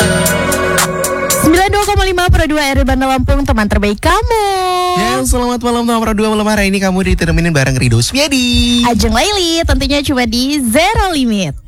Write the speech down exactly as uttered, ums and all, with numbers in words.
sembilan puluh dua koma lima Pro dua R Bandar Lampung, teman terbaik kamu. Ya, selamat malam teman Pro dua. Malam hari ini kamu ditemenin bareng Rido Smiadi, Ajeng Laili, tentunya cuma di Zero Limit.